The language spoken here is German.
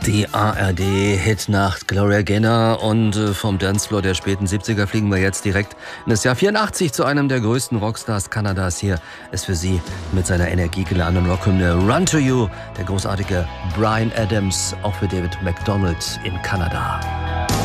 Die ARD-Hitnacht Gloria Gaynor und vom Dancefloor der späten 70er fliegen wir jetzt direkt in das Jahr 84 zu einem der größten Rockstars Kanadas. Hier ist für Sie mit seiner energiegeladenen Rockhymne Run to You der großartige Bryan Adams, auch für David MacDonald in Kanada.